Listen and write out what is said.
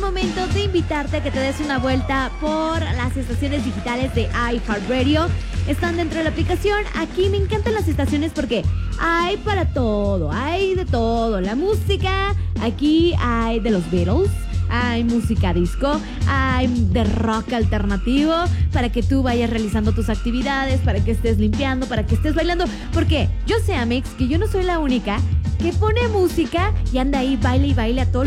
momento de invitarte a que te des una vuelta por las estaciones digitales de iHeartRadio. Están dentro de la aplicación. Aquí me encantan las estaciones porque hay para todo, hay de todo. La música, aquí hay de los Beatles, hay música disco, hay de rock alternativo para que tú vayas realizando tus actividades, para que estés limpiando, para que estés bailando. Porque yo sé, Amix, que yo no soy la única que pone música y anda ahí baile y baile a todo